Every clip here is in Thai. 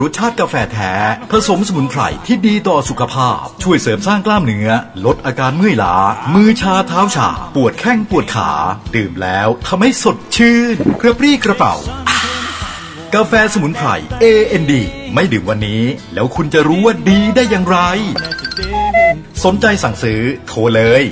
รสชาติกาแฟแท้ผสมสมุนไพรที่ดีต่อสุขภาพช่วยเสริมสร้างกล้ามเนื้อลดอาการเมื่อยล้ามือชาเท้าชาปวดแข้งปวดขาดื่มแล้วทำให้สดชื่นกระปรี้กระเป๋ากาแฟสมุนไพร AND ไม่ดื่มวันนี้แล้วคุณจะรู้ว่าดีได้อย่างไรสนใจสั่งซื้อโทรเลย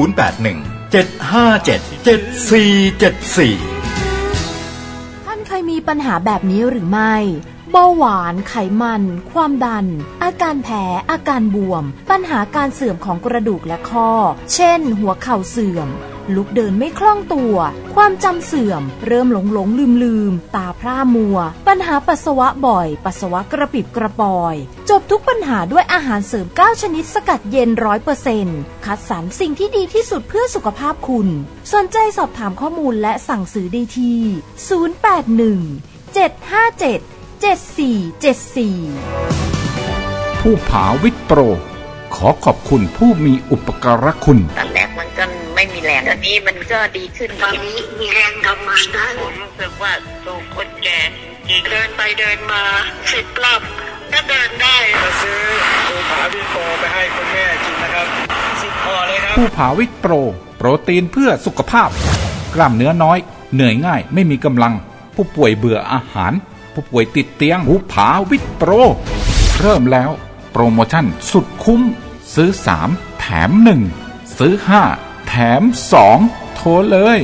0817577474 ท่านเคยมีปัญหาแบบนี้หรือไม่เบาหวานไขมันความดันอาการแพ้อาการบวมปัญหาการเสื่อมของกระดูกและข้อเช่นหัวเข่าเสื่อมลุกเดินไม่คล่องตัวความจำเสื่อมเริ่มหลงลืมตาพร่ามัวปัญหาปัสสาวะบ่อยปัสสาวะกระปิบกระปอยจบทุกปัญหาด้วยอาหารเสริม9ชนิดสกัดเย็น 100% คัดสรรสิ่งที่ดีที่สุดเพื่อสุขภาพคุณสนใจสอบถามข้อมูลและสั่งซื้อได้ที่ 0817547474ผู้ผาวิทย์โปรขอขอบคุณผู้มีอุปการะคุณตอนแรกมันก็ไม่มีแรงตอนนี้มันก็ดีขึ้นตอนนี้มีแรงทำงานได้ผมรู้สึกว่าตัวคนแก่เดินไปเดินมา10 รอบก็เดินได้มาซื้อภูผาวิทย์โปรไปให้คุณแม่กินนะครับ10 ห่อเลยครับภูผาวิทย์โปรโปรตีนเพื่อสุขภาพกล้ามเนื้อน้อยเหนื่อยง่ายไม่มีกำลังผู้ป่วยเบื่ออาหารผู้ป่วยติดเตียงภูผาวิทย์โปรเริ่มแล้วโปรโมชั่นสุดคุ้มซื้อ3แถม1ซื้อ5แถม2โทรเลย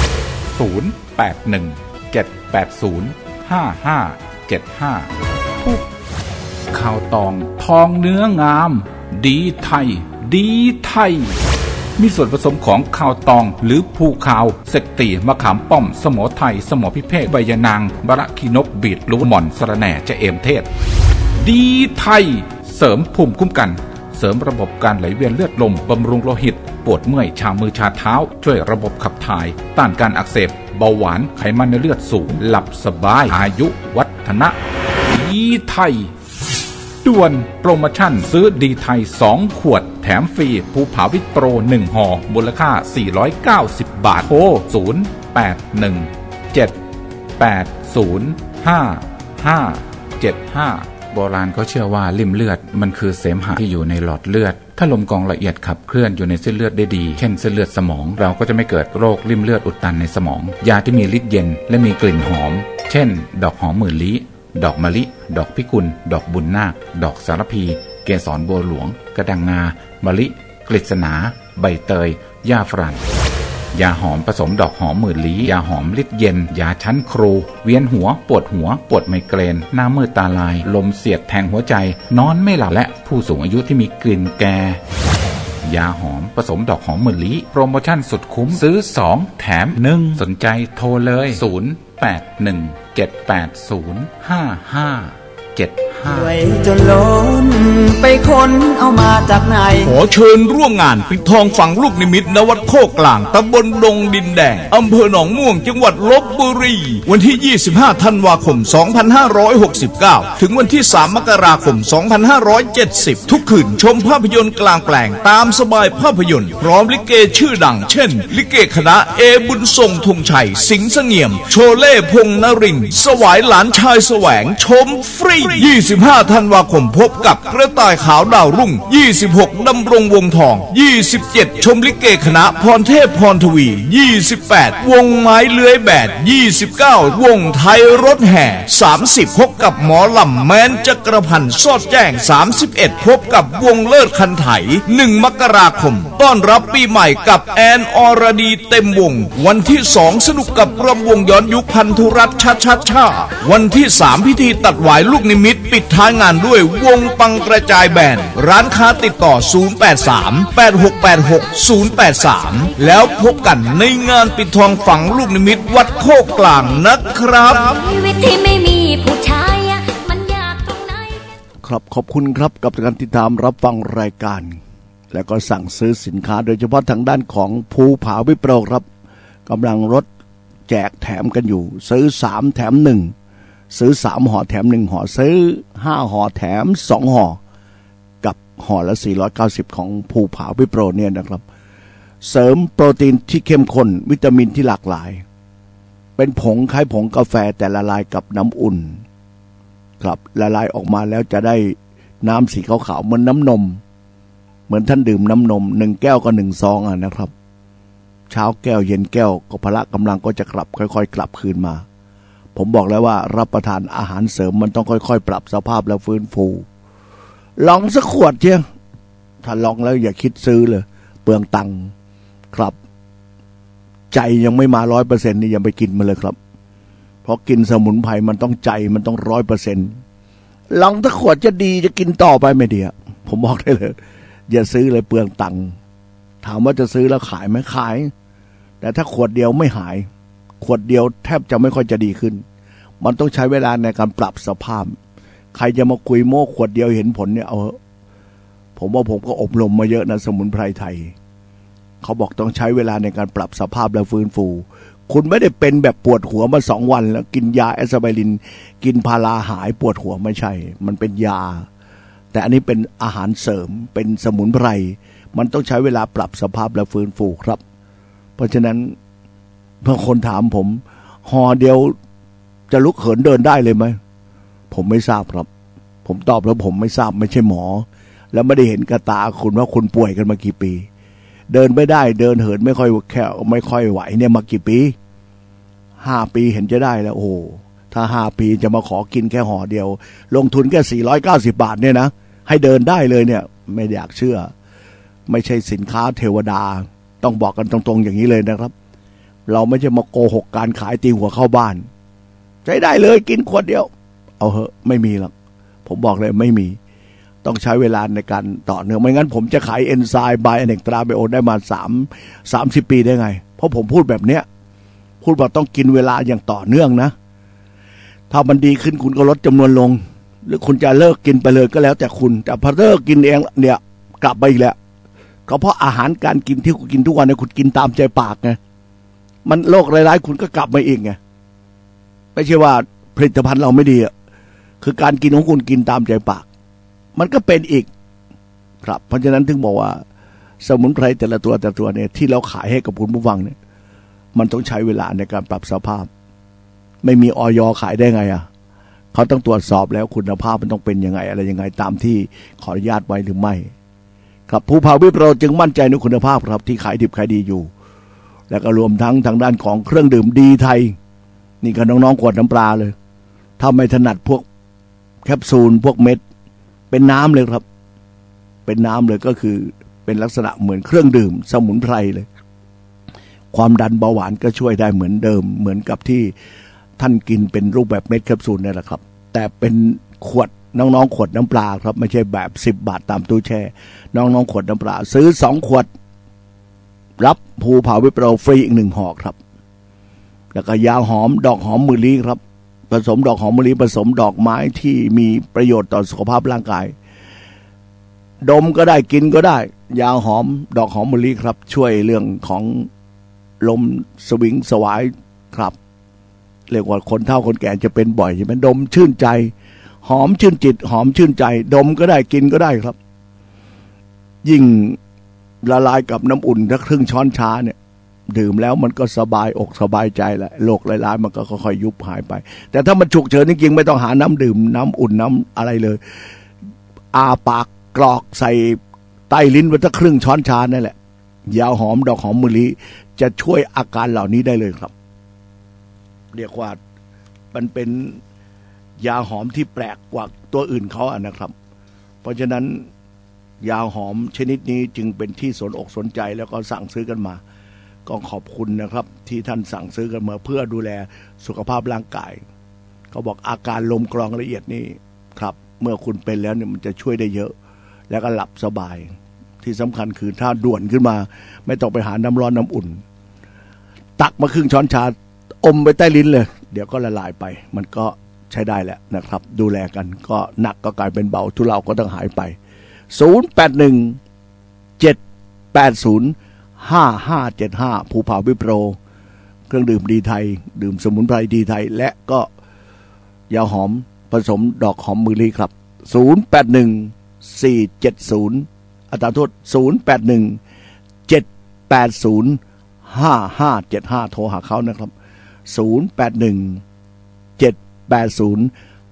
0817805575ข้าวตองทองเนื้องามดีไทยดีไทยมีส่วนผสมของข้าวตองหรือภูขาวเสกตีมะขามป้อมสมอไทยสมอพิเภกใบยะนางบะระขีนกบีดรูหม่อนสะระแหน่จะเอมเทศดีไทยเสริมภูมิคุ้มกันเสริมระบบการไหลเวียนเลือดลมบำรุงโลหิตปวดเมื่อยชามือชาเท้าช่วยระบบขับถ่ายต้านการอักเสบเบาหวานไขมันในเลือดสูงหลับสบายอายุวัฒนะดีไทยด่วนโปรโมชั่นซื้อดีไทย2ขวดแถมฟรีภูผาวิทย์โปร1ห่อมูลค่า490 บาทโทร0817805575โบราณเขาเชื่อว่าลิ่มเลือดมันคือเสมหะที่อยู่ในหลอดเลือดถ้าลมกรองละเอียดขับเคลื่อนอยู่ในเส้นเลือดได้ดีเช่นเส้นเลือดสมองเราก็จะไม่เกิดโรคลิ่มเลือดอุดตันในสมองยาที่มีฤทธิ์เย็นและมีกลิ่นหอมเช่นดอกหอมหมื่นลี้ดอกมะลิดอกพิกุลดอกบุญนาคดอกสารพีเกสรบัวหลวงกระดังงามะลิกฤษณาใบเตยหญ้าฝรั่งยาหอมผสมดอกหอมหมื่นลี้ยาหอมฤทธิ์เย็นยาชั้นครูเวียนหัวปวดไมเกรนหน้ามืดตาลายลมเสียดแทงหัวใจนอนไม่หลับและผู้สูงอายุที่มีกลิ่นแก่ยาหอมผสมดอกหอมหมื่นลี้โปรโมชั่นสุดคุ้มซื้อ2แถม1สนใจโทรเลย0817805575 จนล้นไปค้นเอามาจากไหนขอเชิญร่วมงานปิดทองฝังลูกนิมิตณวัดโคกกลางตำบลดงดินแดงอำเภอหนองม่วงจังหวัดลพบุรีวันที่25ธันวาคม2569ถึงวันที่3มกราคม2570ทุกคืนชมภาพยนตร์กลางแปลงตามสบายภาพยนตร์พร้อมลิเกชื่อดังเช่นลิเกคณะเอบุญทรงธงชัยสิงห์เสงี่ยมโชเล่พงษ์นรินทร์สวายหลานชายแสวงชมฟรี25ธันวาคมพบกับกระต่ายขาวดาวรุ่ง26ดำรงวงทอง27ชมลิเกคณะพรเทพพรทวี28วงไม้เลื้อยแบด29วงไทยรถแห่30พบกับหมอลำแม้นจักรพันธ์สอดแจ้ง31พบกับวงเลิศคันไถ1มกราคมต้อนรับปีใหม่กับแอนอรดีเต็มวงวันที่2สนุกกับรำวงย้อนยุคพันธุรัตน์ชาวันที่3พิธีตัดหวายลูกนิมิตปิดท้ายงานด้วยวงปังกระจายแบนด์ร้านค้าติดต่อ0838686083แล้วพบกันในงานปิดทองฝังลูกนิมิตวัดโคกกลางนะครับชีวิตที่ไม่มีผู้ชายมันยากตรงไหนครับขอบคุณครับกับการติดตามรับฟังรายการแล้วก็สั่งซื้อสินค้าโดยเฉพาะทางด้านของภูผาวิทย์โปรครับกำลังลดแจกแถมกันอยู่ซื้อ3แถม1ซื้อ3ห่อแถม1ห่อซื้อ5ห่อแถม2ห่อกับห่อละ490ของภูผาวิทย์โปรเนี่ยนะครับเสริมโปรตีนที่เข้มข้นวิตามินที่หลากหลายเป็นผงคล้ายผงกาแฟแต่ละลายกับน้ำอุ่นครับละลายออกมาแล้วจะได้น้ำสีขาวๆเหมือนน้ำนมเหมือนท่านดื่มน้ำนม1 แก้วก็1 ซองนะครับเช้าแก้วเย็นแก้วก็พละกำลังก็จะกลับค่อยๆกลับคืนมาผมบอกแล้วว่ารับประทานอาหารเสริมมันต้องค่อยๆปรับสภาพแล้วฟื้นฟูลองสักขวดเชียวถ้าลองแล้วอย่าคิดซื้อเลยเปลืองตังค์ครับใจยังไม่มา 100% นี่ยังไปกินมาเลยครับเพราะกินสมุนไพรมันต้องใจมันต้อง 100% ลองสักขวดจะดีจะกินต่อไปไม่ดีผมบอกได้เลยอย่าซื้อเลยเปลืองตังค์ถามว่าจะซื้อแล้วขายไหมขายแต่ถ้าขวดเดียวไม่หายขวดเดียวแทบจะไม่ค่อยจะดีขึ้นมันต้องใช้เวลาในการปรับสภาพใครจะมาคุยโม้ขวดเดียวเห็นผลเนี่ยเอาผมว่าผมก็อบรมมาเยอะนะสมุนไพรไทยเขาบอกต้องใช้เวลาในการปรับสภาพและฟื้นฟูคุณไม่ได้เป็นแบบปวดหัวมา2 วันแล้วกินยาแอสไพรินกินพาราหายปวดหัวไม่ใช่มันเป็นยาแต่อันนี้เป็นอาหารเสริมเป็นสมุนไพรมันต้องใช้เวลาปรับสภาพและฟื้นฟูครับเพราะฉะนั้นบางคนถามผมห่อเดียวจะลุกเหินเดินได้เลยไหมผมไม่ทราบครับผมตอบแล้วผมไม่ทราบไม่ใช่หมอแล้วไม่ได้เห็นกระตาคุณว่าคุณป่วยกันมากี่ปีเดินไม่ได้เดินเหินไม่ค่อยไหวเนี่ยมากี่ปี5 ปีเห็นจะได้แล้วโอ้ถ้า5 ปีจะมาขอกินแค่ห่อเดียวลงทุนแค่490 บาทเนี่ยนะให้เดินได้เลยเนี่ยไม่อยากเชื่อไม่ใช่สินค้าเทวดาต้องบอกกันตรงๆอย่างนี้เลยนะครับเราไม่ใช่มาโกหกการขายตีหัวเข้าบ้านใช้ได้เลยกินขวดเดียวเอาเหอะไม่มีหรอกผมบอกเลยไม่มีต้องใช้เวลาในการต่อเนื่องไม่งั้นผมจะขายเอนไซม์ไบอเนกตราไบโอได้มา30 ปีได้ไงเพราะผมพูดแบบเนี้ยพูดว่าต้องกินเวลาอย่างต่อเนื่องนะถ้ามันดีขึ้นคุณก็ลดจำนวนลงหรือคุณจะเลิกกินไปเลยก็แล้วแต่คุณแต่พอเลิกกินเองเนี่ยกลับไปอีกแล้วก็เพราะอาหารการกินที่คุณกินทุกวันเนี่ยคุณกินตามใจปากไงมันโรคร้ายๆคุณก็กลับมาอีกไงไม่ใช่ว่าผลิตภัณฑ์เราไม่ดีคือการกินของคุณกินตามใจปากมันก็เป็นอีกครับเพราะฉะนั้นถึงบอกว่าสมุนไพรแต่ละตัวเนี่ยที่เราขายให้กับคุณผู้ฟังเนี่ยมันต้องใช้เวลาในการปรับสภาพไม่มีอย.ขายได้ไงเขาต้องตรวจสอบแล้วคุณภาพมันต้องเป็นยังไงอะไรยังไงตามที่ขออนุญาตไว้หรือไม่ครับภูผาวิปโรจึงมั่นใจในคุณภาพครับที่ขายดิบขายดีอยู่แล้วก็รวมทั้งทางด้านของเครื่องดื่มดีไทยนี่ก็น้องๆขวดน้ำปลาเลยถ้าไม่ถนัดพวกแคปซูลพวกเม็ดเป็นน้ำเลยครับเป็นน้ำเลยก็คือเป็นลักษณะเหมือนเครื่องดื่มสมุนไพรเลยความดันเบาหวานก็ช่วยได้เหมือนเดิมเหมือนกับที่ท่านกินเป็นรูปแบบเม็ดแคปซูลนี่แหละครับแต่เป็นขวดน้องๆขวดน้ำปลาครับไม่ใช่แบบ10 บาทตามตู้แช่น้องๆขวดน้ำปลาซื้อ2 ขวดรับภูผาวิปโรฟรีอีก1 ห่อครับแล้วก็ยาหอมดอกหอมมะลิครับผสมดอกหอมมะลิผสมดอกไม้ที่มีประโยชน์ต่อสุขภาพร่างกายดมก็ได้กินก็ได้ยาหอมดอกหอมมะลิครับช่วยเรื่องของลมสวิงสวายครับเรียกว่าคนเฒ่าคนแก่จะเป็นบ่อยใช่ไหมดมชื่นใจหอมชื่นจิตหอมชื่นใจดมก็ได้กินก็ได้ครับยิ่งละลายกับน้ำอุ่นถ้าครึ่งช้อนชาเนี่ยดื่มแล้วมันก็สบายอกสบายใจแหละโรคร้ายๆมันก็ค่อยๆยุบหายไปแต่ถ้ามันฉุกเฉินจริงๆไม่ต้องหาน้ำดื่มน้ำอุ่นน้ำอะไรเลยอาปากกรอกใส่ใต้ลิ้นไว้สักครึ่งช้อนชานั่นแหละยาหอมดอกหอมมะลิจะช่วยอาการเหล่านี้ได้เลยครับเรียกว่ามันเป็นยาหอมที่แปลกกว่าตัวอื่นเขานะครับเพราะฉะนั้นยาหอมชนิดนี้จึงเป็นที่สนอกสนใจแล้วก็สั่งซื้อกันมาก็ขอบคุณนะครับที่ท่านสั่งซื้อกันมาเพื่อดูแลสุขภาพร่างกายเขาบอกอาการลมกรองละเอียดนี่ครับเมื่อคุณเป็นแล้วเนี่ยมันจะช่วยได้เยอะแล้วก็หลับสบายที่สำคัญคือถ้าด่วนขึ้นมาไม่ต้องไปหาน้ำร้อนน้ำอุ่นตักมาครึ่งช้อนชาอมไปใต้ลิ้นเลยเดี๋ยวก็ละลายไปมันก็ใช้ได้แหละนะครับดูแลกันก็หนักก็กลายเป็นเบาทุเลาก็ต้องหายไป0817805575ภูผาวิปโรเครื่องดื่มดีไทยดื่มสมุนไพรดีไทยและก็ยาหอมผสมดอกหอมมะลิครับ081470อัตราโทษ0817805575โทรหาเขานะครับ0817805575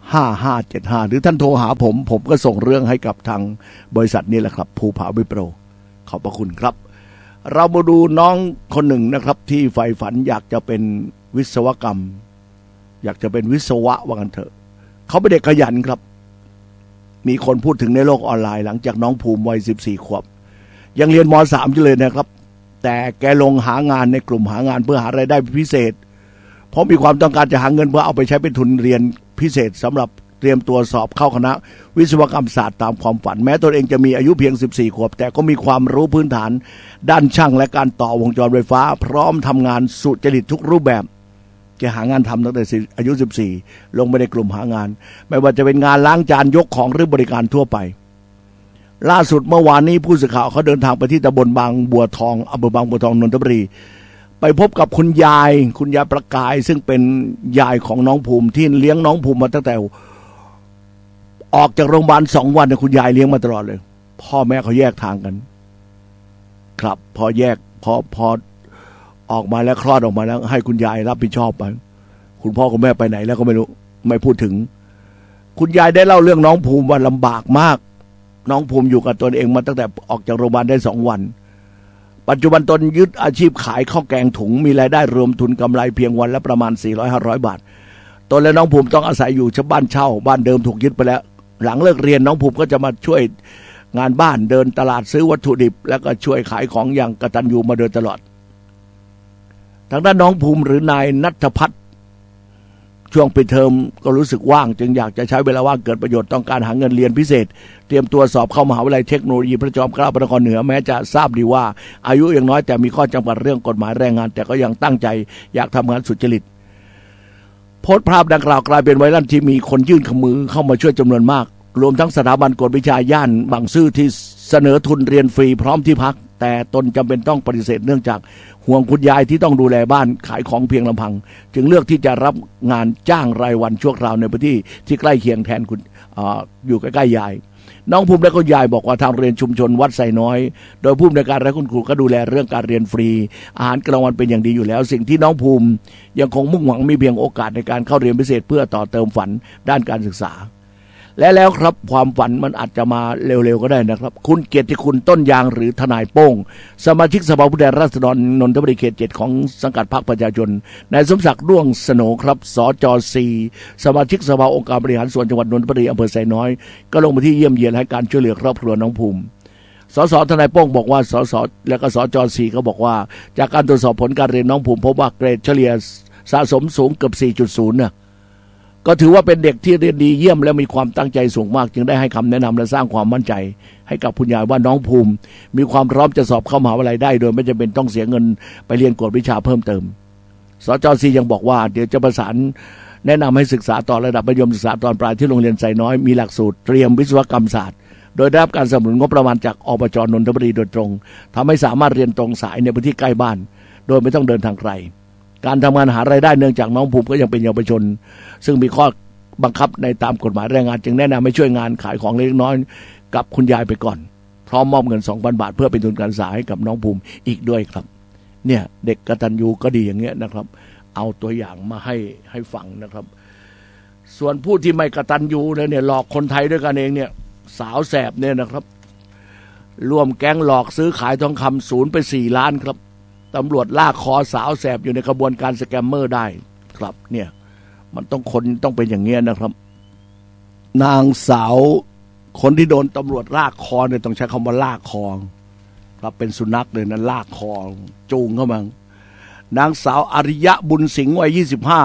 5575หรือท่านโทรหาผมก็ส่งเรื่องให้กับทางบริษัทนี่แหละครับภูผาวิโปรขอบพระคุณครับเรามาดูน้องคนหนึ่งนะครับที่ใฝ่ฝันอยากจะเป็นวิศวกรรมอยากจะเป็นวิศวะว่ากันเถอะเขาเป็นเด็กขยันครับมีคนพูดถึงในโลกออนไลน์หลังจากน้องภูมิวัย14 ขวบยังเรียนม.3 อยู่เลยนะครับแต่แกลงหางานในกลุ่มหางานเพื่อหารายได้พิเศษเพราะมีความต้องการจะหาเงินเพื่อเอาไปใช้เป็นทุนเรียนพิเศษสำหรับเตรียมตัวสอบเข้าคณะวิศวกรรมศาสตร์ตามความฝันแม้ตนเองจะมีอายุเพียง14 ขวบแต่ก็มีความรู้พื้นฐานด้านช่างและการต่อวงจรไฟฟ้าพร้อมทำงานสุจริตทุกรูปแบบแกหางานทำตั้งแต่อายุ14ลงไปในกลุ่มหางานไม่ว่าจะเป็นงานล้างจานยกของหรือบริการทั่วไปล่าสุดเมื่อวานนี้ผู้สื่อข่าวเขาเดินทางไปที่ตำบลบางบัวทองอำเภอบางบัวทองนนทบุรีไปพบกับคุณยายประกายซึ่งเป็นยายของน้องภูมิที่เลี้ยงน้องภูมิมาตั้งแต่ออกจากโรงพยาบาล2 วันคุณยายเลี้ยงมาตลอดเลยพ่อแม่เขาแยกทางกันครับพอออกมาแล้วคลอดออกมาแล้วให้คุณยายรับผิดชอบไปคุณพ่อคุณแม่ไปไหนแล้วก็ไม่รู้ไม่พูดถึงคุณยายได้เล่าเรื่องน้องภูมิว่าลำบากมากน้องภูมิอยู่กับตนเองมาตั้งแต่ออกจากโรงพยาบาลได้2 วันปัจจุบันตนยึดอาชีพขายข้าวแกงถุงมีรายได้รวมทุนกำไรเพียงวันละประมาณ 400-500 บาทตนและน้องภูมิต้องอาศัยอยู่บ้านเช่าบ้านเดิมถูกยึดไปแล้วหลังเลิกเรียนน้องภูมิก็จะมาช่วยงานบ้านเดินตลาดซื้อวัตถุดิบแล้วก็ช่วยขายของอย่างกตัญญูมาโดยตลอดทางด้านน้องภูมิหรือนายณัฐพัฒน์ช่วงปิดเทอมก็รู้สึกว่างจึงอยากจะใช้เวลาว่างเกิดประโยชน์ต้องการหาเงินเรียนพิเศษเตรียมตัวสอบเข้ามหาวิทยาลัยเทคโนโลยีพระจอมเกล้าพระนครเหนือแม้จะทราบดีว่าอายุยังน้อยแต่มีข้อจำกัดเรื่องกฎหมายแรงงานแต่ก็ยังตั้งใจอยากทำงานสุจริตโพสต์ภาพดังกล่าวกลายเป็นไวรัลที่มีคนยื่นมือเข้ามาช่วยจำนวนมากรวมทั้งสถาบันกวดวิชาย่านบางซื่อที่เสนอทุนเรียนฟรีพร้อมที่พักแต่ตนจำเป็นต้องปฏิเสธเนื่องจากห่วงคุณยายที่ต้องดูแลบ้านขายของเพียงลำพังจึงเลือกที่จะรับงานจ้างรายวันชั่วคราวในพื้นที่ที่ใกล้เคียงแทนคุณอยู่ใกล้ๆยายน้องภูมิและคุณยายบอกว่าทางเรียนชุมชนวัดไซน้อยโดยผู้อำนวยการและคุณครูก็ดูแลเรื่องการเรียนฟรีอาหารกลางวันเป็นอย่างดีอยู่แล้วสิ่งที่น้องภูมิยังคงมุ่งหวังมีเพียงโอกาสในการเข้าเรียนพิเศษเพื่อต่อเติมฝันด้านการศึกษาและแล้วครับความฝันมันอาจจะมาเร็วๆก็ได้นะครับคุณเกียรติคุณต้นยางหรือทนายโป้งสมาชิกสภาผู้แทนราษฎรนนทบุรีเขต 7ของสังกัดพรรคประชาชนนายสมศักดิ์ร่วงสโนครับสจ.4 สมาชิกสภาองค์การบริหารส่วนจังหวัดนนทบุรีอำเภอไซน้อยก็ลงมาที่เยี่ยมเยียนให้การช่วยเหลือครอบครัวน้องภูมิสสทนายโป้งบอกว่าสสและก็สจ.4ก็บอกว่าจากการตรวจสอบผลการเรียนน้องภูมิพบว่าเกรดเฉลี่ยสะสมสูงเกือบ 4.0 เนี่ยก็ถือว่าเป็นเด็กที่เรียนดีเยี่ยมและมีความตั้งใจสูงมากจึงได้ให้คำแนะนำและสร้างความมั่นใจให้กับคุณยายว่าน้องภูมิมีความพร้อมจะสอบเข้ามหาวิทยาลัยได้โดยไม่จำเป็นต้องเสียเงินไปเรียนกวดวิชาเพิ่มเติมสจ.4ยังบอกว่าเดี๋ยวจะประสานแนะนำให้ศึกษาต่อระดับมัธยมศึกษาตอนปลายที่โรงเรียนไซน้อยมีหลักสูตรเตรียมวิศวกรรมศาสตร์โดยได้รับการสนับสนุนงบประมาณจากอบจ.นนทบุรีโดยตรงทำให้สามารถเรียนตรงสายในพื้นที่ใกล้บ้านโดยไม่ต้องเดินทางไกลการทำงานหารายได้เนื่องจากน้องภูมิก็ยังเป็นเยาวชนซึ่งมีข้อบังคับในตามกฎหมายแรงงานจึงแนะนำให้ช่วยงานขายของเล็กน้อยกับคุณยายไปก่อนพร้อมมอบเงิน 2,000 บาทเพื่อเป็นทุนการศึกษาให้กับน้องภูมิอีกด้วยครับเนี่ยเด็กกตัญญูก็ดีอย่างเงี้ยนะครับเอาตัวอย่างมาให้ฟังนะครับส่วนผู้ที่ไม่กตัญญูเนี่ยหลอกคนไทยด้วยกันเองเนี่ยสาวแสบเนี่ยนะครับร่วมแก๊งหลอกซื้อขายทองคำศูนย์ไป4 ล้านครับตำรวจลากคอสาวแสบอยู่ในกระบวนการสแกมเมอร์ได้ครับเนี่ยมันต้องเป็นอย่างเงี้ยนะครับนางสาวคนที่โดนตำรวจลากคอเนี่ยต้องใช้คำว่าลากคอครับเป็นสุนัขเลยนะลากคอจูงเข้ามานางสาวอริยะบุญสิงห์วัย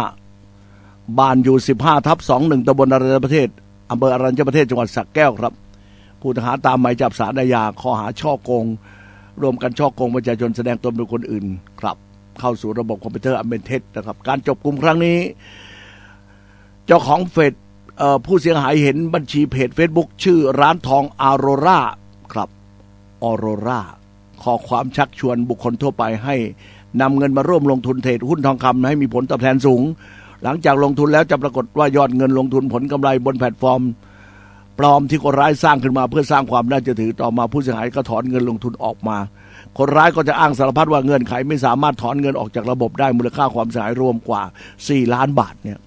25บ้านอยู่15/21ตำบลอรัญญประเทศอำเภออรัญญประเทศจังหวัดสระแก้วครับผู้ต้องหาตามหมายจับศาลอาญาข้อหาฉ้อโกงรวมกันฉ้อโกงประชาชนแสดงตนเป็นคนอื่นครับเข้าสู่ระบบคอมพิวเตอร์อันเป็นเท็จนะครับการจับกุมครั้งนี้เจ้าของเฟซผู้เสียหายเห็นบัญชีเพจ Facebook ชื่อร้านทองออโรราครับออโรราขอความชักชวนบุคคลทั่วไปให้นำเงินมาร่วมลงทุนเทรดหุ้นทองคำให้มีผลตอบแทนสูงหลังจากลงทุนแล้วจะปรากฏว่ายอดเงินลงทุนผลกำไรบนแพลตฟอร์มปลอมที่คนร้ายสร้างขึ้นมาเพื่อสร้างความน่าเชื่อถือต่อมาผู้เสียหายก็ถอนเงินลงทุนออกมาคนร้ายก็จะอ้างสารพัดว่าเงื่อนไขไม่สามารถถอนเงินออกจากระบบได้มูลค่าความเสียหายรวมกว่า4 ล้านบาทเนี่ย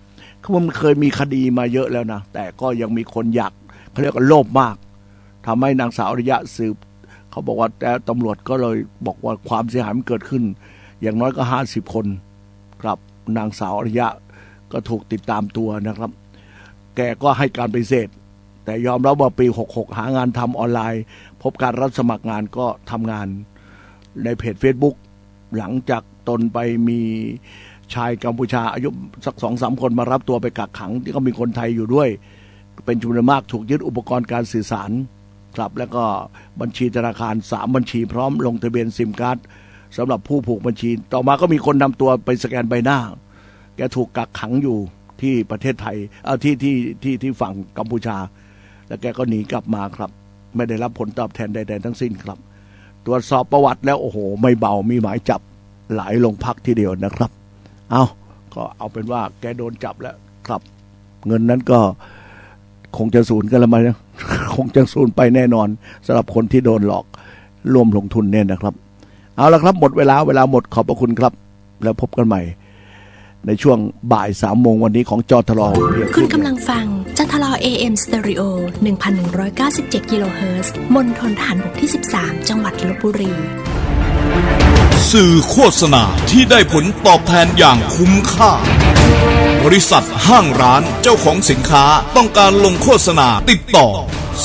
มันเคยมีคดีมาเยอะแล้วนะแต่ก็ยังมีคนอยากเขาเรียกว่าโลภมากทำให้นางสาวอริยะสืบเขาบอกว่าแต่ตำรวจก็เลยบอกว่าความเสียหายมันเกิดขึ้นอย่างน้อยก็50 คนครับนางสาวอริยะก็ถูกติดตามตัวนะครับแกก็ให้การปฏิเสธแต่ยอมรับว่าปี66หางานทำออนไลน์พบการรับสมัครงานก็ทำงานในเพจ Facebook หลังจากตนไปมีชายกัมพูชาอายุสัก 2-3 คนมารับตัวไปกักขังที่ก็มีคนไทยอยู่ด้วยเป็นจำนวนมากถูกยึดอุปกรณ์การสื่อสารครับแล้วก็บัญชีธนาคาร3บัญชีพร้อมลงทะเบียนซิมการ์ดสำหรับผู้ผูกบัญชีต่อมาก็มีคนนำตัวไปสแกนใบหน้าแกถูกกักขังอยู่ที่ประเทศไทยที่ฝั่งกัมพูชาแล้วแกก็หนีกลับมาครับไม่ได้รับผลตอบแทนใดๆทั้งสิ้นครับตรวจสอบประวัติแล้วโอ้โหไม่เบามีหมายจับหลายโรงพักทีเดียวนะครับก็เอาเป็นว่าแกโดนจับแล้วครับเงินนั้นก็คงจะสูญกันละมั้ยนะ คงจะสูญไปแน่นอนสำหรับคนที่โดนหลอกร่วมลงทุนเนี่ยนะครับเอาละครับหมดเวลาหมดขอบพระคุณครับแล้วพบกันใหม่ในช่วงบ่าย 3 โมงวันนี้ของจทลคุณกำลังฟังจทล AM Stereo 1197 กิโลเฮิรตซ์มณฑลทหารบกที่ 13 จังหวัดลพบุรีสื่อโฆษณาที่ได้ผลตอบแทนอย่างคุ้มค่าบริษัทห้างร้านเจ้าของสินค้าต้องการลงโฆษณาติดต่อ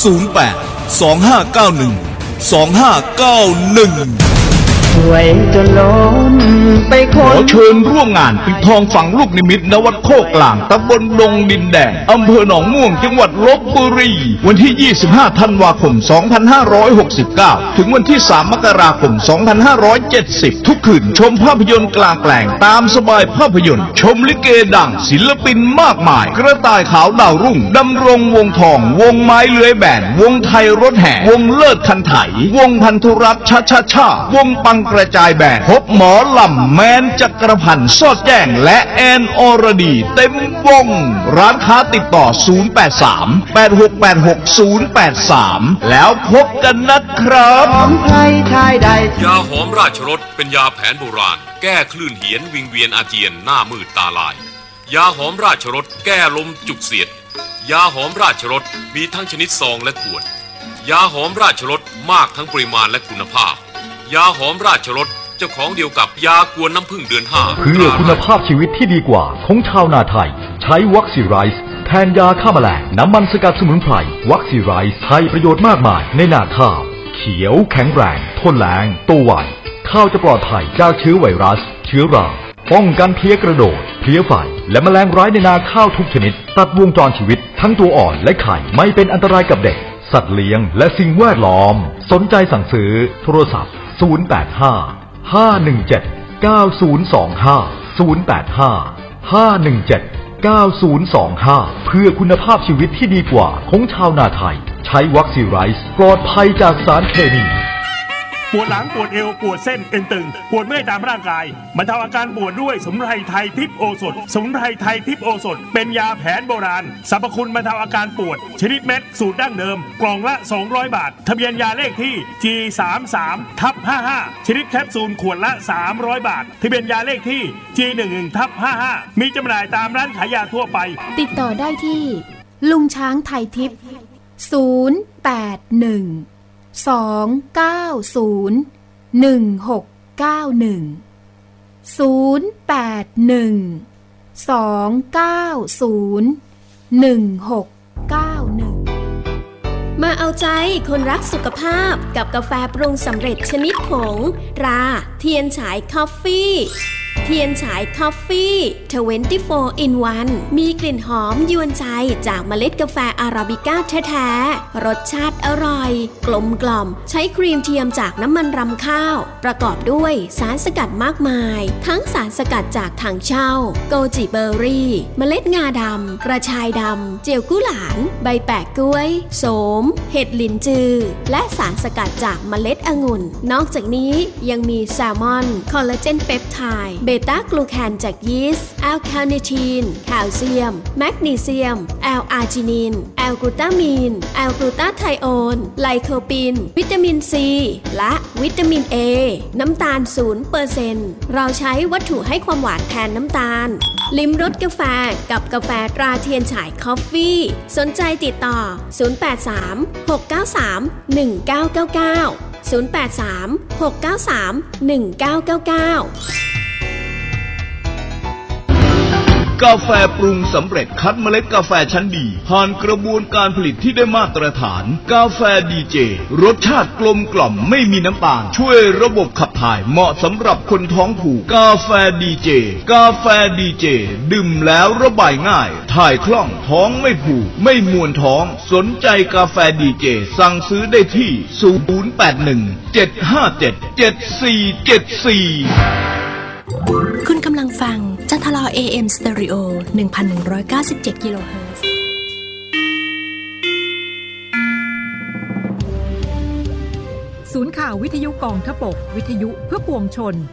08 2591 2591 สวยจนล้นไปขอเชิญร่วมงานปิดทองฝังลูกนิมิตณวัดโคกลางตำบลดงดินแดงอำเภอหนองม่วงจังหวัดลพบุรีวันที่ 25 ธันวาคม 2569 ถึงวันที่ 3 มกราคม 2570 ทุกคืนชมภาพยนตร์กลางแปลงตามสบายภาพยนตร์ชมลิเกดังศิลปินมากมายกระต่ายขาวดาวรุ่งดำรงวงทองวงไม้เลื้อยแบนวงไทยรถแห่วงเลิศคันไถวงพันธุรัตน์ชาวงปังกระจายแบนพบหมอลำแมนจักรพันธ์สอดแจ้งและแอนอรดีเต็มวงร้านค้าติดต่อ083-8686-083แล้วพบกันนะครับหอมไทยชายใดยาหอมราชรสเป็นยาแผนโบราณแก้คลื่นเหียนวิงเวียนอาเจียนหน้ามืดตาลายยาหอมราชรสแก้ลมจุกเสียดยาหอมราชรสมีทั้งชนิดซองและขวดยาหอมราชรสมากทั้งปริมาณและคุณภาพยาหอมราชรสเจ้าของเดียวกับยากวนน้ำผึ้งเดือน5 เพื่อคุณภาพชีวิตที่ดีกว่าของชาวนาไทยใช้วัคซีไรซ์แทนยาฆ่าแมลงน้ำมันสกัดสมุนไพรวัคซีไรซ์ให้ประโยชน์มากมายในนาข้าวเขียวแข็งแรงทนแล้งโตไวข้าวจะปลอดภัยจากเชื้อไวรัสเชื้อราป้องกันเพลี้ยกระโดดเพลี้ยไฟและแมลงร้ายในนาข้าวทุกชนิดตัดวงจรชีวิตทั้งตัวอ่อนและไข่ไม่เป็นอันตรายกับเด็กสัตว์เลี้ยงและสิ่งแวดล้อมสนใจสั่งซื้อโทรศัพท์085-517-9025 เพื่อคุณภาพชีวิตที่ดีกว่าของชาวนาไทยใช้วัคซีไรซ์ปลอดภัยจากสารเคมีปวดหลังปวดเอวปวดเส้นเอ็นตึงปวดเมื่อยตามร่างกายบรรเทาอาการปวดด้วยสมุนไพรไทยทิพย์โอสถสมุนไพรไทยทิพย์โอสถเป็นยาแผนโบราณสรรพคุณบรรเทาอาการปวดชนิดเม็ดสูตรดั้งเดิมกล่องละ200 บาททะเบียนยาเลขที่ G33/55 ชนิดแคปซูลขวดละ300 บาททะเบียนยาเลขที่ G11/55 มีจำหน่ายตามร้านขายยาทั่วไปติดต่อได้ที่ลุงช้างไทยทิพย์มาเอาใจคนรักสุขภาพกับกาแฟปรุงสำเร็จชนิดผงราเทียนฉายคอฟฟี่เทียนฉายคอฟฟี่24 in 1มีกลิ่นหอมยวนใจจากเมล็ดกาแฟอาราบิก้าแท้ๆรสชาติอร่อยกลมกล่อมใช้ครีมเทียมจากน้ำมันรำข้าวประกอบด้วยสารสกัดมากมายทั้งสารสกัดจากถังเช่าโกจิเบอร์รี่เมล็ดงาดำกระชายดำเจียวกุหลานใบแปะกล้วยโสมเห็ดหลินจือและสารสกัดจากเมล็ดองุ่นนอกจากนี้ยังมีแซลมอนคอลลาเจนเปปไทด์เบเบต้ากลูแคนจากยีสต์แอลคาเนทีนแคลเซียมแมกนีเซียมแอลอาร์จินินแอลกลูตามีนแอลกลูตาไทโอนไลโคปินวิตามินซีและวิตามินเอน้ำตาล 0% เราใช้วัตถุให้ความหวานแทนน้ำตาลลิ้มรสกาแฟกับกาแฟตราเทียนฉายคอฟฟี่สนใจติดต่อ083-693-1999 083-693-1999 กาแฟปรุงสำเร็จคัดเมล็ดกาแฟชั้นดีผ่านกระบวนการผลิตที่ได้มาตรฐานกาแฟดีเจรสชาติกลมกล่อมไม่มีน้ำตาลช่วยระบบขับถ่ายเหมาะสำหรับคนท้องผูกกาแฟดีเจกาแฟดีเจดื่มแล้วระบายง่ายถ่ายคล่องท้องไม่ผูกไม่มวนท้องสนใจกาแฟดีเจสั่งซื้อได้ที่081-757-7474 คุณกำลังฟังจันทรา AM Stereo 1197 กิโลเฮิรตซ์ศูนย์ข่าววิทยุกองทพบกวิทยุเพื่อปวงชน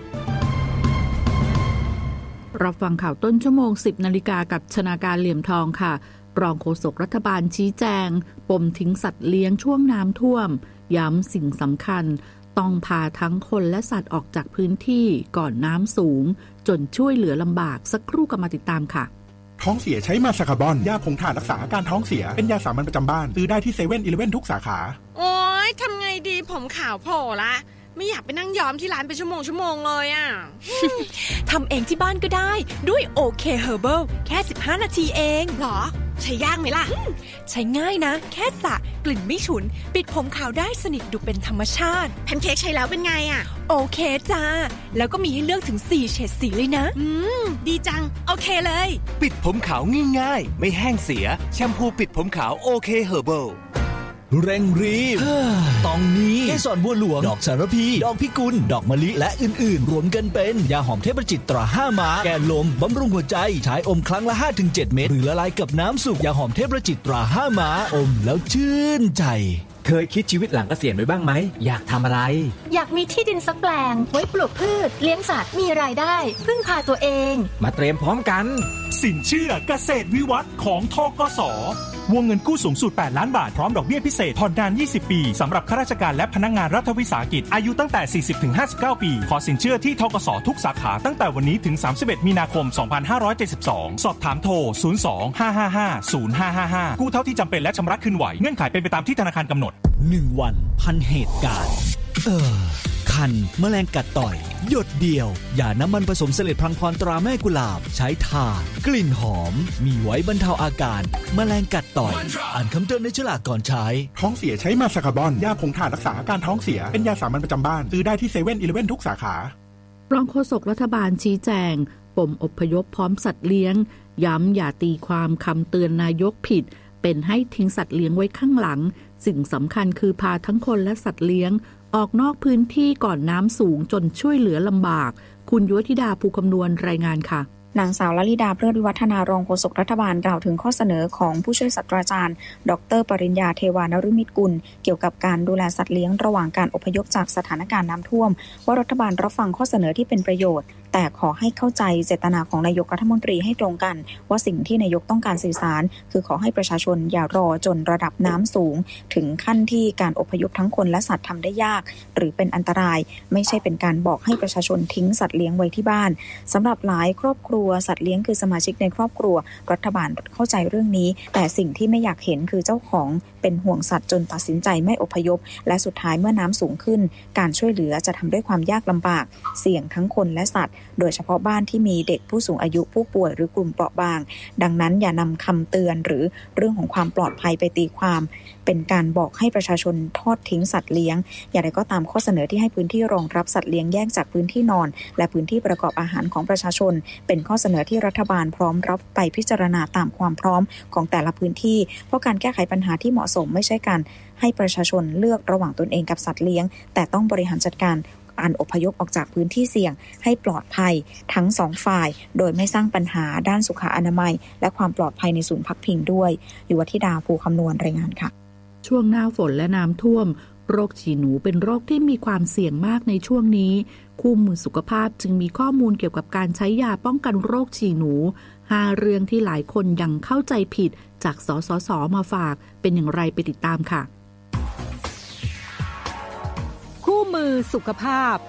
รับฟังข่าวต้นชั่วโมง 10 นาฬิกากับชนาการเหลี่ยมทองค่ะรองโฆษกรัฐบาลชี้แจงปมทิ้งสัตว์เลี้ยงช่วงน้ำท่วมย้ำสิ่งสำคัญต้องพาทั้งคนและสัตว์ออกจากพื้นที่ก่อนน้ำสูงจนช่วยเหลือลำบากสักครู่กับมาติดตามค่ะท้องเสียใช้มาซาคาบอนยาผงถ่านรักษาอาการท้องเสียเป็นยาสามัญประจำบ้านซื้อได้ที่เซเว่นอีเลฟเว่นทุกสาขาโอ๊ยทำไงดีผมขาวโผล่ละไม่อยากไปนั่งย้อมที่ร้านเป็นชั่วโมงเลยอ่ะทำเองที่บ้านก็ได้ด้วยโอเคเฮอร์เบิลแค่15 นาทีเองหรอใช้ยากไหมล่ะใช้ง่ายนะแค่สระกลิ่นไม่ฉุนปิดผมขาวได้สนิทดูเป็นธรรมชาติแพนเค้กใช้แล้วเป็นไงอ่ะโอเคจ้าแล้วก็มีให้เลือกถึง4เฉดสีเลยนะดีจังโอเคเลยปิดผมขาวง่ายๆไม่แห้งเสียแชมพูปิดผมขาวโอเคเฮอร์เบิลเร่งรีบตองนี้เกสรบัวหลวงดอกสารพีดอกพิกุลดอกมะลิและอื่นๆรวมกันเป็นยาหอมเทพจิตตรา5 ม้าแก้ลมบำรุงหัวใจใช้อมครั้งละ 5-7 เม็ดหรือละลายกับน้ำสุกยาหอมเทพจิตตรา5 ม้าอมแล้วชื่นใจเคยคิดชีวิตหลังเกษียณไว้บ้างไหมอยากทำอะไรอยากมีที่ดินสักแปลงไว้ปลูกพืชเลี้ยงสัตว์มีรายได้พึ่งพาตัวเองมาเตรียมพร้อมกันสินเชื่อเกษตรวิวัฒน์ของธกส.วงเงินกู้สูงสุด8 ล้านบาทพร้อมดอกเบี้ยพิเศษผ่อนนาน20 ปีสำหรับข้าราชการและพนักงานรัฐวิสาหกิจอายุตั้งแต่ 40-59 ปีขอสินเชื่อที่ธกส.ทุกสาขาตั้งแต่วันนี้ถึง31 มีนาคม 2572สอบถามโทร 02-555-0555 กู้เท่าที่จำเป็นและชำระคืนไหวเงื่อนไขเป็นไปตามที่ธนาคารกำหนด 1 วันพันเหตุการณ์คันแมลงกัดต่อยหยดเดียวอย่าน้ำมันผสมเสลดพลังพรตราแม่กุหลาบใช้ทากลิ่นหอมมีไว้บรรเทาอาการแมลงกัดต่อยอ่านคำเตือนในฉลากก่อนใช้ท้องเสียใช้มาซาคาบอนยาผงถ่านรักษาอาการท้องเสียเป็นยาสามัญประจำบ้านซื้อได้ที่เซเว่นอีเลฟเว่นทุกสาขารองโฆษกรัฐบาลชี้แจงปมอพยพพร้อมสัตว์เลี้ยงย้ำอย่าตีความคำเตือนนายกผิดเป็นให้ทิ้งสัตว์เลี้ยงไว้ข้างหลังสิ่งสำคัญคือพาทั้งคนและสัตว์เลี้ยงออกนอกพื้นที่ก่อนน้ำสูงจนช่วยเหลือลำบากคุณยุวธิดาภูคำนวณรายงานค่ะนางสาวลลิดาเพลิดวิวัฒนารองโฆษกรัฐบาลกล่าวถึงข้อเสนอของผู้ช่วยศาสตราจารย์ดร.ปริญญาเทวานฤมิตกุลเกี่ยวกับการดูแลสัตว์เลี้ยงระหว่างการอพยพจากสถานการณ์น้ำท่วมว่ารัฐบาลรับฟังข้อเสนอที่เป็นประโยชน์แต่ขอให้เข้าใจเจตนาของนายกรัฐมนตรีให้ตรงกันว่าสิ่งที่นายกต้องการสื่อสารคือขอให้ประชาชนอย่ารอจนระดับน้ำสูงถึงขั้นที่การอพยพทั้งคนและสัตว์ทำได้ยากหรือเป็นอันตรายไม่ใช่เป็นการบอกให้ประชาชนทิ้งสัตว์เลี้ยงไว้ที่บ้านสำหรับหลายครอบครัวสัตว์เลี้ยงคือสมาชิกในครอบครัวรัฐบาลเข้าใจเรื่องนี้แต่สิ่งที่ไม่อยากเห็นคือเจ้าของเป็นห่วงสัตว์จนตัดสินใจไม่อพยพและสุดท้ายเมื่อน้ำสูงขึ้นการช่วยเหลือจะทำด้วยความยากลำบากเสี่ยงทั้งคนและสัตว์โดยเฉพาะบ้านที่มีเด็กผู้สูงอายุผู้ป่วยหรือกลุ่มเปราะบางดังนั้นอย่านำคำเตือนหรือเรื่องของความปลอดภัยไปตีความเป็นการบอกให้ประชาชนทอดทิ้งสัตว์เลี้ยงอย่างไรก็ตามข้อเสนอที่ให้พื้นที่รองรับสัตว์เลี้ยงแยกจากพื้นที่นอนและพื้นที่ประกอบอาหารของประชาชนเป็นข้อเสนอที่รัฐบาลพร้อมรับไปพิจารณาตามความพร้อมของแต่ละพื้นที่เพราะการแก้ไขปัญหาที่เหมาะสมไม่ใช่การให้ประชาชนเลือกระหว่างตนเองกับสัตว์เลี้ยงแต่ต้องบริหารจัดการการอพยพออกจากพื้นที่เสี่ยงให้ปลอดภัยทั้ง2ฝ่ายโดยไม่สร้างปัญหาด้านสุขอนามัยและความปลอดภัยในศูนย์พักพิงด้วยยุวธิดาภูคำนวณรายงานค่ะช่วงหน้าฝนและน้ำท่วมโรคฉี่หนูเป็นโรคที่มีความเสี่ยงมากในช่วงนี้คู่มือสุขภาพจึงมีข้อมูลเกี่ยวกับการใช้ยาป้องกันโรคฉี่หนู5เรื่องที่หลายคนยังเข้าใจผิดจากสสส.มาฝากเป็นอย่างไรไปติดตามค่ะคู่มือสุขภาพ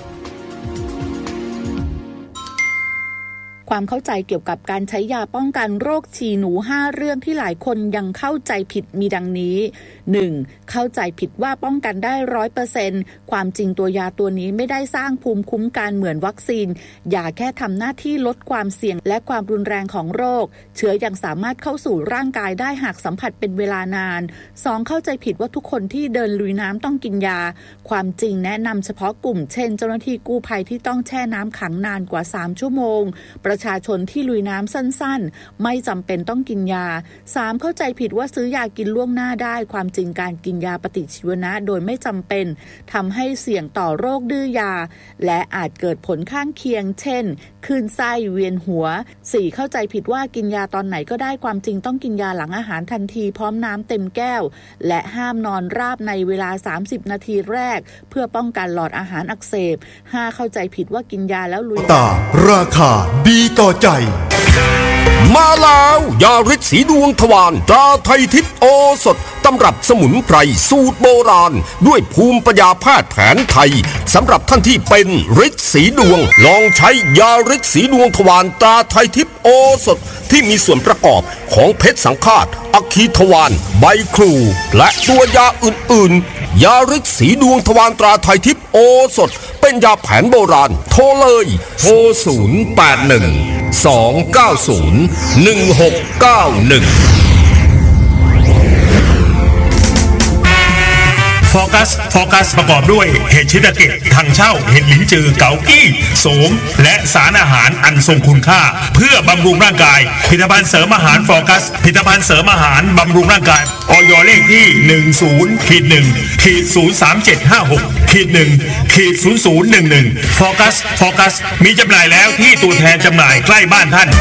ความเข้าใจเกี่ยวกับการใช้ยาป้องกันโรคฉี่หนู5เรื่องที่หลายคนยังเข้าใจผิดมีดังนี้ 1. เข้าใจผิดว่าป้องกันได้ 100% ความจริงตัวยาตัวนี้ไม่ได้สร้างภูมิคุ้มกันเหมือนวัคซีนยาแค่ทำหน้าที่ลดความเสี่ยงและความรุนแรงของโรคเชื้อยังสามารถเข้าสู่ร่างกายได้หากสัมผัสเป็นเวลานาน 2. เข้าใจผิดว่าทุกคนที่เดินลุยน้ำต้องกินยาความจริงแนะนำเฉพาะกลุ่มเช่นเจ้าหน้าที่กู้ภัยที่ต้องแช่น้ำขังนานกว่า3ชั่วโมงประชาชนที่ลุยน้ำสั้นๆไม่จำเป็นต้องกินยา 3. เข้าใจผิดว่าซื้อยากินล่วงหน้าได้ความจริงการกินยาปฏิชีวนะโดยไม่จำเป็นทำให้เสี่ยงต่อโรคดื้อยาและอาจเกิดผลข้างเคียงเช่นคลื่นไส้เวียนหัว 4. เข้าใจผิดว่ากินยาตอนไหนก็ได้ความจริงต้องกินยาหลังอาหารทันทีพร้อมน้ำเต็มแก้วและห้ามนอนราบในเวลา30นาทีแรกเพื่อป้องกันหลอดอาหารอักเสบ 5. เข้าใจผิดว่ากินยาแล้วลุยตาราคาดีต่อใจมาแล้วยาฤทธิ์สีดวงทวารตราไทยทิพย์โอสถตำรับสมุนไพรสูตรโบราณด้วยภูมิปัญญาแพทย์แผนไทยสำหรับท่านที่เป็นฤทธิ์สีดวงลองใช้ยาฤทธิ์สีดวงทวารตราไทยทิพย์โอสถที่มีส่วนประกอบของเพชรสังฆาตอัคคีทวารใบครูและตัวยาอื่นๆยาฤทธิ์สีดวงทวารตราไทยทิพย์โอสถเป็นยาแผนโบราณโทรเลยโทร081-290-1691 โฟกัสประกอบด้วยเห็ดชิตาเกะถังเช่าเห็ดหลินจือเกากี้โสมและสารอาหารอันทรงคุณค่าเพื่อบำรุงร่างกายผลิตภัณฑ์เสริมอาหารโฟกัสผลิตภัณฑ์เสริมอาหารบำรุงร่างกายอย.เลขที่ 10-1-03756-1-0011โฟกัสมีจำหน่ายแล้วที่ตัวแทนจำหน่ายใกล้บ้านท่าน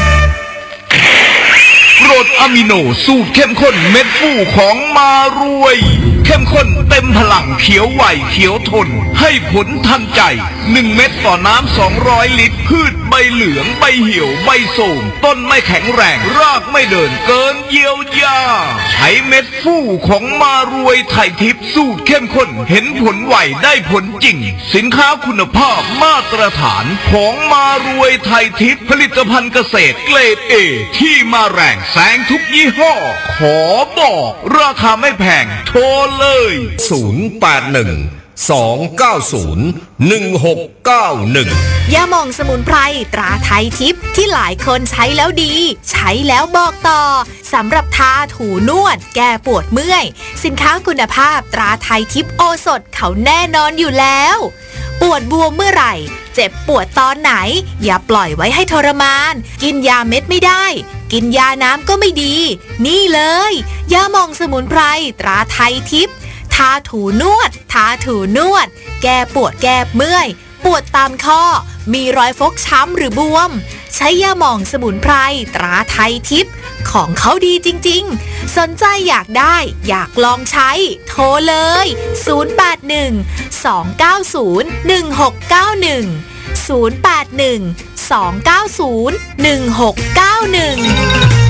กรดอะมิโนสูตรเข้มข้นเม็ดฟูของมารวยเข้มข้นเต็มพลังเขียวไหวเขียวทนให้ผลทันใจ1เม็ดต่อน้ำ200ลิตรพืชใบเหลืองใบเหี่ยวใบโสมต้นไม่แข็งแรงรากไม่เดินเกินเยียวยาใช้เม็ดฟูของมารวยไทยทิพย์สูตรเข้มข้นเห็นผลไวได้ผลจริงสินค้าคุณภาพมาตรฐานของมารวยไทยทิพย์ผลิตภัณฑ์เกษตรเกรด A ที่มาแรงแซงทุกยี่ห้อขอบอกราคาไม่แพงโทรเลย 081-290-1691 ยาหม่องสมุนไพรตราไทยทิพย์ที่หลายคนใช้แล้วดีใช้แล้วบอกต่อสำหรับทาถูนวดแก้ปวดเมื่อยสินค้าคุณภาพตราไทยทิพย์โอสถเขาแน่นอนอยู่แล้วปวดบวมเมื่อไหร่เจ็บปวดตอนไหนอย่าปล่อยไว้ให้ทรมานกินยาเม็ดไม่ได้กินยาน้ำก็ไม่ดีนี่เลยยาหม่องสมุนไพรตราไทยทิพย์ทาถูนวดแก้ปวดแก้เมื่อยปวดตามข้อมีรอยฟกช้ำหรือบวมใช้ยาหม่องสมุนไพรตราไทยทิพย์ของเขาดีจริงๆสนใจอยากได้อยากลองใช้โทรเลย081-290-1691 081-290-1691